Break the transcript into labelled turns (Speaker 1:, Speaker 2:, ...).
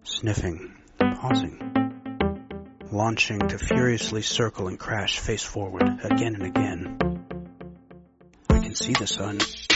Speaker 1: Sniffing, pausing, launching to furiously circle and crash face forward again and again. I can see the sun.